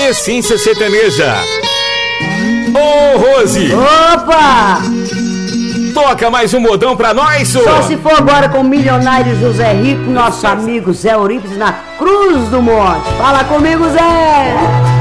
Essência Sertaneja. Ô, Rose! Opa! Toca mais um modão pra nós, Só se for agora com o milionário José Rico, nosso amigo Zé Eurípides, na Cruz do Monte. Fala comigo, Zé!